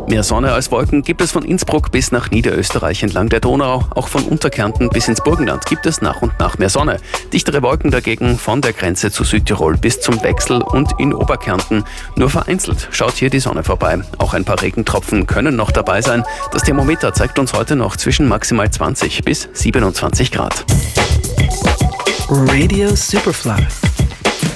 Mehr Sonne als Wolken gibt es von Innsbruck bis nach Niederösterreich entlang der Donau. Auch von Unterkärnten bis ins Burgenland gibt es nach und nach mehr Sonne. Dichtere Wolken dagegen von der Grenze zu Südtirol bis zum Wechsel und in Oberkärnten. Nur vereinzelt schaut hier die Sonne vorbei. Auch ein paar Regentropfen können noch dabei sein. Das Thermometer zeigt uns heute noch zwischen maximal 20 bis 27 Grad. Radio Superfly.